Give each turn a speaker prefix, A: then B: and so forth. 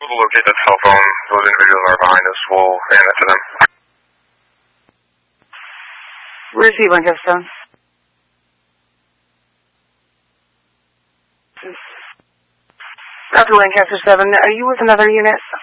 A: to locate that cell phone? Those individuals are behind us. We'll hand that to them.
B: Receive Lancaster. Dr. Lancaster 7, are you with another unit?